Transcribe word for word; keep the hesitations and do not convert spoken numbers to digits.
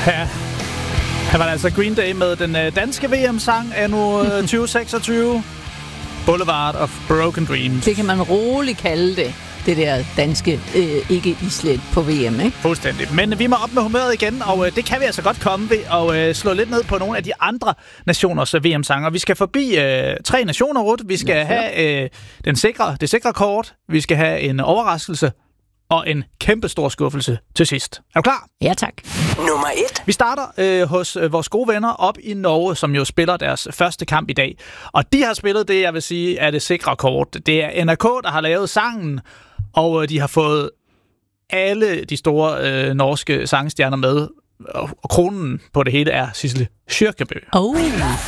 Ja, her var det altså Green Day med den øh, danske V M-sang anno øh, tyve seksogtyve. Boulevard of Broken Dreams. Det kan man roligt kalde det. Det der danske øh, ikke-islet på V M, ikke? Fuldstændig. Men vi må op med humøret igen, og øh, det kan vi altså godt komme ved at øh, slå lidt ned på nogle af de andre nationers øh, V M-sanger. Vi skal forbi øh, tre nationer, Ruth. Vi skal ja, have øh, den sikre, det sikre kort. Vi skal have en overraskelse og en kæmpe stor skuffelse til sidst. Er du klar? Ja, tak. Nummer et. Vi starter øh, hos øh, vores gode venner op i Norge, som jo spiller deres første kamp i dag. Og de har spillet det, jeg vil sige, er det sikre kort. Det er N R K, der har lavet sangen, og øh, de har fået alle de store øh, norske sangstjerner med. Og, og kronen på det hele er Sissel Kyrkjebø. Oh.